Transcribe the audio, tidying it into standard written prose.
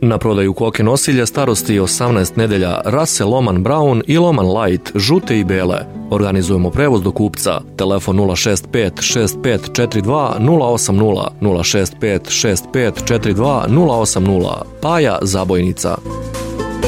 Na prodaju koke nosilje starosti 18 nedelja, rase Loman Brown i Loman Light, žute i bele. Organizujemo prevoz do kupca. Telefon 065 6542 080 065 6542 080. Paja Zabojnica.